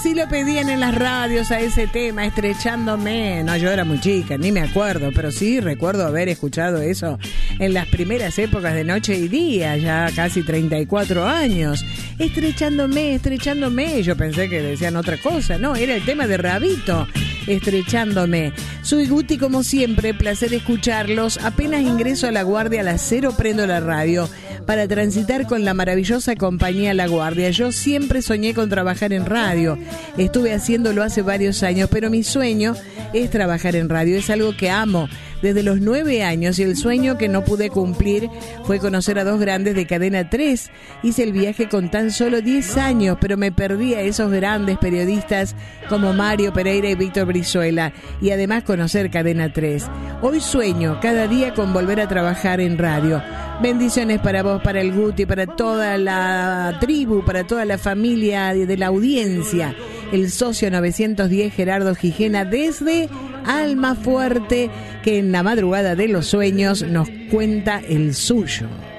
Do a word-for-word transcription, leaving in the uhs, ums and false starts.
Así lo pedían en las radios a ese tema, Estrechándome. No, yo era muy chica, ni me acuerdo, pero sí recuerdo haber escuchado eso en las primeras épocas de Noche y Día, ya casi treinta y cuatro años. Estrechándome, estrechándome. Yo pensé que decían otra cosa, no, era el tema de Rabito. Estrechándome. Soy Guti como siempre, placer escucharlos. Apenas ingreso a La Guardia a las cero prendo la radio para transitar con la maravillosa compañía La Guardia. Yo siempre soñé con trabajar en radio. Estuve haciéndolo hace varios años, pero mi sueño es trabajar en radio. Es algo que amo desde los nueve años y el sueño que no pude cumplir fue conocer a dos grandes de Cadena tres. Hice el viaje con tan solo diez años, pero me perdí a esos grandes periodistas como Mario Pereira y Víctor Brizuela y además conocer Cadena tres. Hoy sueño cada día con volver a trabajar en radio. Bendiciones para vos, para el Guti, para toda la tribu, para toda la familia de la audiencia. El socio novecientos diez Gerardo Gijena desde Almafuerte, que en la madrugada de los sueños nos cuenta el suyo.